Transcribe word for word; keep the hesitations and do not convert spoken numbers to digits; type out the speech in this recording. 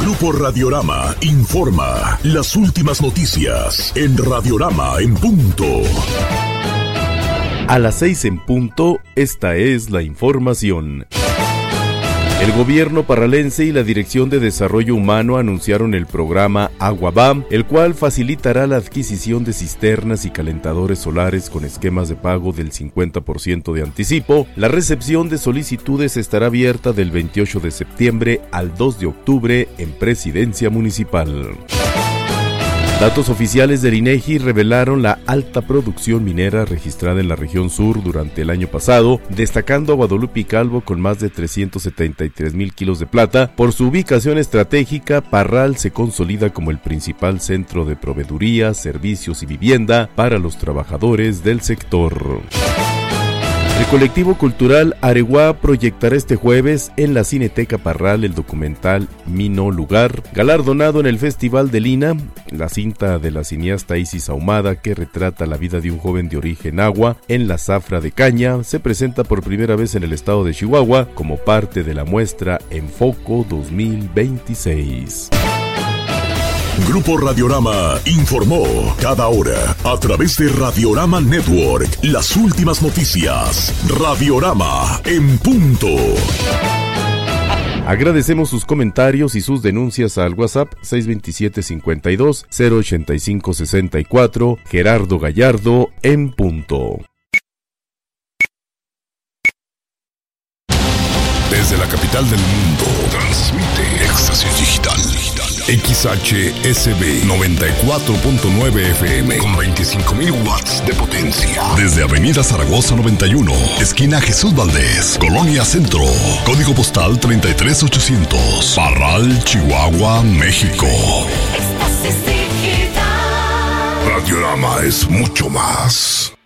Grupo Radiorama informa las últimas noticias en Radiorama en punto. A las seis en punto, esta es la información. El gobierno parralense y la Dirección de Desarrollo Humano anunciaron el programa Agua Va, el cual facilitará la adquisición de cisternas y calentadores solares con esquemas de pago del cincuenta por ciento de anticipo. La recepción de solicitudes estará abierta del veintiocho de septiembre al dos de octubre en Presidencia Municipal. Datos oficiales del INEGI revelaron la alta producción minera registrada en la región sur durante el año pasado, destacando a Guadalupe y Calvo con más de trescientos setenta y tres mil kilos de plata. Por su ubicación estratégica, Parral se consolida como el principal centro de proveeduría, servicios y vivienda para los trabajadores del sector. El colectivo cultural Areguá proyectará este jueves en la Cineteca Parral el documental Mi No Lugar, galardonado en el Festival de Lina. La cinta de la cineasta Isis Ahumada, que retrata la vida de un joven de origen agua en la zafra de caña, se presenta por primera vez en el estado de Chihuahua como parte de la muestra Enfoco dos mil veintiséis. Grupo Radiorama informó cada hora a través de Radiorama Network las últimas noticias. Radiorama en punto. Agradecemos sus comentarios y sus denuncias al WhatsApp seis dos siete, cincuenta y dos, cero ochenta y cinco, sesenta y cuatro. Gerardo Gallardo en punto. Desde la capital del mundo, transmite Éxtasis Digital. X H S B noventa y cuatro punto nueve F M con veinticinco mil watts de potencia. Desde Avenida Zaragoza noventa y uno, esquina Jesús Valdés, Colonia Centro. Código postal treinta y tres ochocientos. Parral, Chihuahua, México. Radiorama es mucho más.